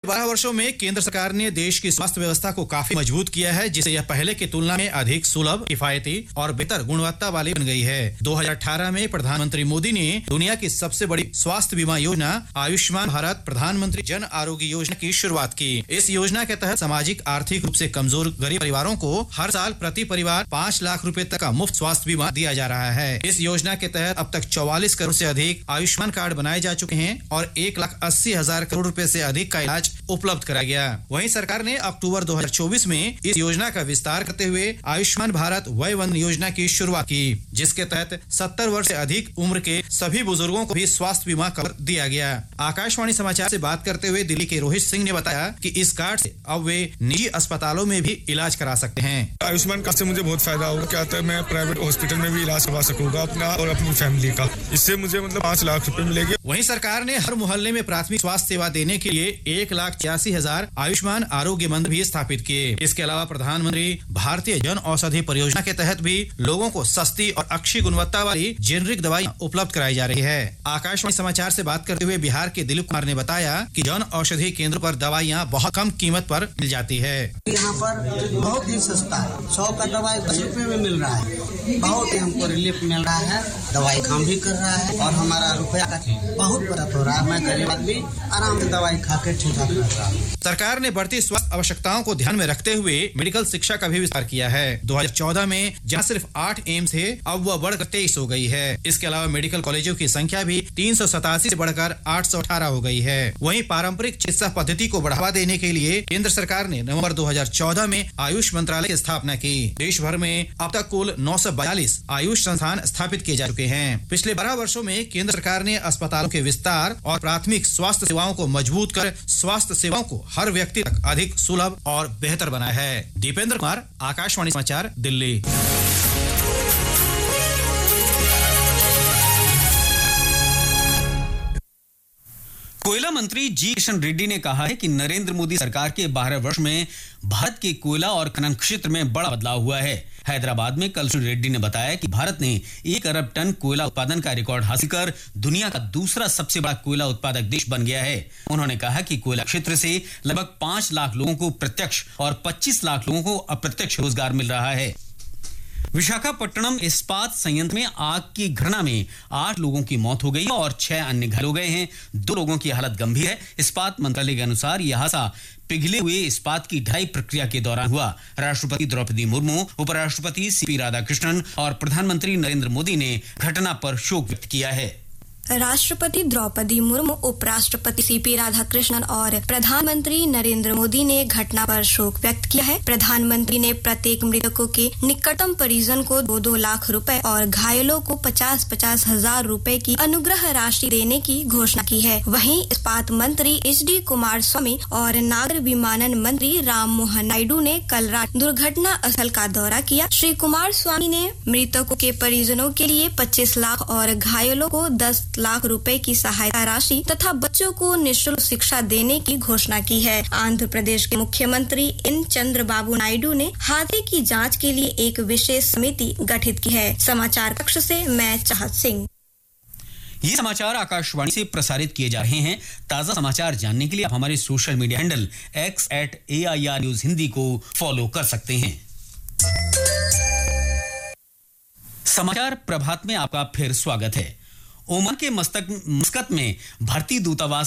12 वर्षों में केंद्र सरकार ने देश की स्वास्थ्य व्यवस्था को काफी मजबूत किया है, जिससे यह पहले की तुलना में अधिक सुलभ, किफायती और बेहतर गुणवत्ता वाली बन गई है। 2018 में प्रधानमंत्री मोदी ने दुनिया की सबसे बड़ी स्वास्थ्य बीमा योजना आयुष्मान भारत प्रधानमंत्री जन आरोग्य योजना की शुरुआत की। इस योजना के तहत सामाजिक आर्थिक रूप से कमजोर गरीब परिवारों को हर साल प्रति परिवार 5 लाख रुपए तक का मुफ्त स्वास्थ्य बीमा दिया जा रहा है। इस योजना के तहत अब तक 44 करोड़ से अधिक आयुष्मान कार्ड बनाए जा चुके हैं और 1,80,000 करोड़ रुपए से अधिक का इलाज उपलब्ध कराया गया। वहीं सरकार ने अक्टूबर 2024 में इस योजना का विस्तार करते हुए आयुष्मान भारत वय वंदन योजना की शुरुआत की, जिसके तहत 70 वर्ष से अधिक उम्र के सभी बुजुर्गों को भी स्वास्थ्य बीमा कवर दिया गया। आकाशवाणी समाचार से बात करते हुए दिल्ली के रोहित सिंह ने बताया कि इस कार्ड से अब वे निजी अस्पतालों में भी इलाज करा सकते हैं। आयुष्मान कार्ड से मुझे बहुत फायदा होगा। क्या होता है, मैं प्राइवेट हॉस्पिटल में भी इलाज करवा सकूंगा अपना और अपनी फैमिली का। इससे मुझे 5 लाख रुपए मिलेंगे। वहीं सरकार ने हर मोहल्ले में प्राथमिक स्वास्थ्य सेवा देने के लिए 1,86,000 आयुष्मान आरोग्य मंदिर भी स्थापित किए। इसके अलावा प्रधानमंत्री भारतीय जन औषधि परियोजना के तहत भी लोगों को सस्ती और अच्छी गुणवत्ता वाली जेनरिक दवाइयां उपलब्ध कराई जा रही है। आकाशवाणी समाचार से बात करते हुए बिहार के दिलीप कुमार ने बताया कि जन औषधि केंद्र पर दवाइयां बहुत कम कीमत पर मिल जाती है। यहाँ पर बहुत ही सस्ता है, 100 का दवाई 10 रुपए में मिल रहा है। बहुत ही हमको रिलीफ मिल रहा है, दवाई काम भी कर रहा है और हमारा रुपया का बहुत बचत हो रहा है। मैं गरीब आदमी आराम से दवाई खा के ठीक ठाक रहता हूँ। सरकार ने बढ़ती स्वास्थ्य आवश्यकताओं को ध्यान में रखते हुए मेडिकल शिक्षा का भी विस्तार किया है। 2014 में जहां सिर्फ 8 एम्स थे, अब वह बढ़कर 23 हो गई है। इसके अलावा मेडिकल कॉलेजों की संख्या भी 387 से बढ़कर 818 हो गई है। वहीं पारंपरिक चिकित्सा पद्धति को बढ़ावा देने के लिए केंद्र सरकार ने नवंबर 2014 में आयुष मंत्रालय की स्थापना की। देश भर में अब तक कुल 942 आयुष संस्थान स्थापित किए जा चुके हैं। पिछले 12 वर्षों में केंद्र सरकार ने अस्पतालों के विस्तार और प्राथमिक स्वास्थ्य सेवाओं को मजबूत कर स्वास्थ्य सेवाओं को हर व्यक्ति तक अधिक सुलभ और बेहतर बनाया है। दीपेंद्र कुमार, आकाशवाणी समाचार, दिल्ली। कोयला मंत्री जी किशन रेड्डी ने कहा है कि नरेंद्र मोदी सरकार के 12 वर्ष में भारत के कोयला और खनन क्षेत्र में बड़ा बदलाव हुआ है। हैदराबाद में कल श्री रेड्डी ने बताया कि भारत ने 1 अरब टन कोयला उत्पादन का रिकॉर्ड हासिल कर दुनिया का दूसरा सबसे बड़ा कोयला उत्पादक देश बन गया है। उन्होंने कहा कि कोयला क्षेत्र से लगभग 5 लाख लोगों को प्रत्यक्ष और 25 लाख लोगों को अप्रत्यक्ष रोजगार मिल रहा है। विशाखापट्टनम इस्पात संयंत्र में आग की घटना में 8 लोगों की मौत हो गई और 6 अन्य घायल हो गए हैं। 2 लोगों की हालत गंभीर है। इस्पात मंत्रालय के अनुसार यह हादसा पिघले हुए इस्पात की ढलाई प्रक्रिया के दौरान हुआ। राष्ट्रपति द्रौपदी मुर्मू, उपराष्ट्रपति सीपी राधाकृष्णन और प्रधानमंत्री नरेंद्र मोदी ने घटना पर शोक व्यक्त किया है। राष्ट्रपति द्रौपदी मुर्मू, उपराष्ट्रपति सीपी राधाकृष्णन और प्रधानमंत्री नरेंद्र मोदी ने घटना पर शोक व्यक्त किया है। प्रधानमंत्री ने प्रत्येक मृतकों के निकटतम परिजन को 2-2 लाख रुपए और घायलों को 50-50 हजार रुपए की अनुग्रह राशि देने की घोषणा की है। वहीं इस्पात मंत्री HD कुमारस्वामी और नागर विमानन मंत्री राम मोहन नायडू ने कल रात दुर्घटना स्थल का दौरा किया। श्री कुमारस्वामी ने मृतकों के परिजनों के लिए 25 लाख और घायलों को 10 लाख रुपए की सहायता राशि तथा बच्चों को निःशुल्क शिक्षा देने की घोषणा की है। आंध्र प्रदेश के मुख्यमंत्री एन चंद्रबाबू नायडू ने हादसे की जांच के लिए एक विशेष समिति गठित की है। समाचार कक्ष से मैं चाहत सिंह। ये समाचार आकाशवाणी से प्रसारित किए जा रहे हैं। ताजा समाचार जानने के लिए आप हमारे social media handle x@AIR News Hindi को फॉलो कर सकते हैं। समाचार प्रभात में आपका फिर स्वागत है। ओमान के मस्कत में भारतीय दूतावास